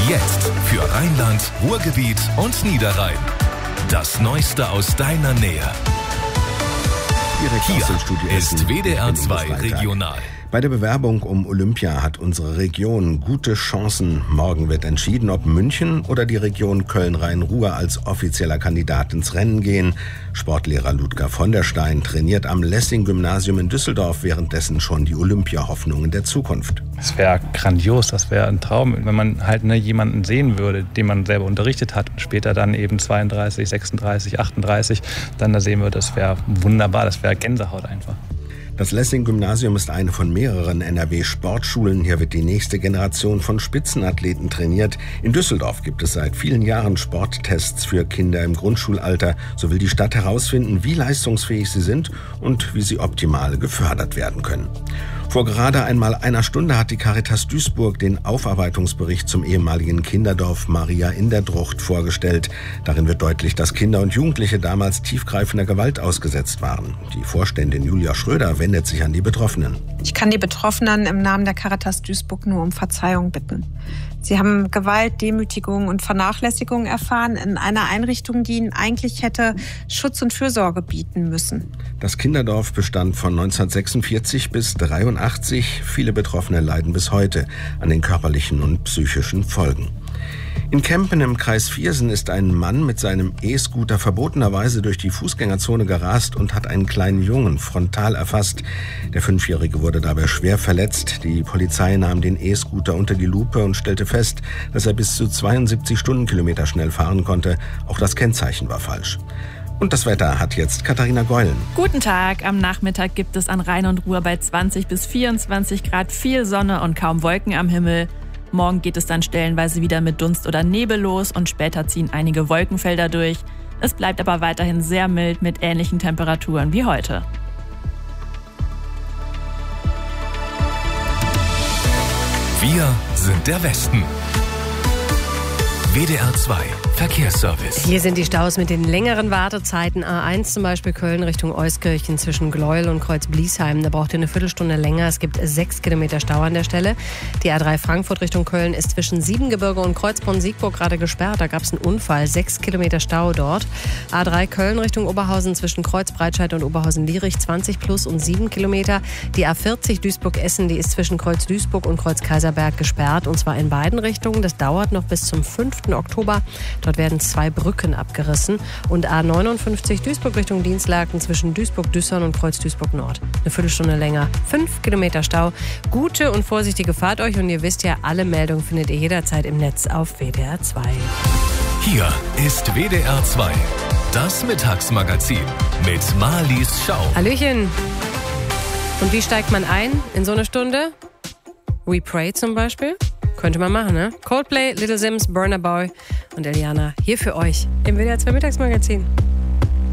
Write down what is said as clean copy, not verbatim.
Jetzt für Rheinland, Ruhrgebiet und Niederrhein. Das Neueste aus deiner Nähe. Direkt aus dem Studio Hier ist Essen. WDR 2 Regional. Bei der Bewerbung um Olympia hat unsere Region gute Chancen. Morgen wird entschieden, ob München oder die Region Köln-Rhein-Ruhr als offizieller Kandidat ins Rennen gehen. Sportlehrer Ludger von der Stein trainiert am Lessing-Gymnasium in Düsseldorf, währenddessen schon die Olympia-Hoffnungen der Zukunft. Das wäre grandios, das wäre ein Traum, wenn man halt jemanden sehen würde, den man selber unterrichtet hat und später dann eben 32, 36, 38 dann da sehen würde, das wäre wunderbar, das wäre Gänsehaut einfach. Das Lessing-Gymnasium ist eine von mehreren NRW-Sportschulen. Hier wird die nächste Generation von Spitzenathleten trainiert. In Düsseldorf gibt es seit vielen Jahren Sporttests für Kinder im Grundschulalter. So will die Stadt herausfinden, wie leistungsfähig sie sind und wie sie optimal gefördert werden können. Vor gerade einmal einer Stunde hat die Caritas Duisburg den Aufarbeitungsbericht zum ehemaligen Kinderdorf Maria in der Drucht vorgestellt. Darin wird deutlich, dass Kinder und Jugendliche damals tiefgreifender Gewalt ausgesetzt waren. Die Vorständin Julia Schröder wendet sich an die Betroffenen. Ich kann die Betroffenen im Namen der Caritas Duisburg nur um Verzeihung bitten. Sie haben Gewalt, Demütigung und Vernachlässigung erfahren in einer Einrichtung, die ihnen eigentlich hätte Schutz und Fürsorge bieten müssen. Das Kinderdorf bestand von 1946 bis 1983. Viele Betroffene leiden bis heute an den körperlichen und psychischen Folgen. In Kempen im Kreis Viersen ist ein Mann mit seinem E-Scooter verbotenerweise durch die Fußgängerzone gerast und hat einen kleinen Jungen frontal erfasst. Der 5-Jährige wurde dabei schwer verletzt. Die Polizei nahm den E-Scooter unter die Lupe und stellte fest, dass er bis zu 72 Stundenkilometer schnell fahren konnte. Auch das Kennzeichen war falsch. Und das Wetter hat jetzt Katharina Geulen. Guten Tag. Am Nachmittag gibt es an Rhein und Ruhr bei 20 bis 24 Grad viel Sonne und kaum Wolken am Himmel. Morgen geht es dann stellenweise wieder mit Dunst oder Nebel los und später ziehen einige Wolkenfelder durch. Es bleibt aber weiterhin sehr mild mit ähnlichen Temperaturen wie heute. Wir sind der Westen. WDR 2 Verkehrsservice. Hier sind die Staus mit den längeren Wartezeiten. A1 zum Beispiel Köln Richtung Euskirchen zwischen Gleuel und Kreuz-Bliesheim. Da braucht ihr eine Viertelstunde länger. Es gibt 6 Kilometer Stau an der Stelle. Die A3 Frankfurt Richtung Köln ist zwischen Siebengebirge und Kreuzbronn-Siegburg gerade gesperrt. Da gab es einen Unfall. 6 Kilometer Stau dort. A3 Köln Richtung Oberhausen zwischen Kreuz-Breitscheid und Oberhausen-Lierich 20 plus und 7 Kilometer. Die A40 Duisburg-Essen, die ist zwischen Kreuz-Duisburg und Kreuz-Kaiserberg gesperrt. Und zwar in beiden Richtungen. Das dauert noch bis zum 5. Oktober. Dort werden 2 Brücken abgerissen. Und A59 Duisburg Richtung Dienstlaken zwischen Duisburg-Düssern und Kreuz-Duisburg-Nord. Eine Viertelstunde länger. 5 Kilometer Stau. Gute und vorsichtige Fahrt euch. Und ihr wisst ja, alle Meldungen findet ihr jederzeit im Netz auf WDR 2. Hier ist WDR 2. Das Mittagsmagazin mit Marlies Schau. Hallöchen. Und wie steigt man ein in so eine Stunde? We Pray zum Beispiel? Könnte man machen, ne? Coldplay, Little Sims, Burna Boy und Eliana hier für euch im WDR 2 Mittagsmagazin.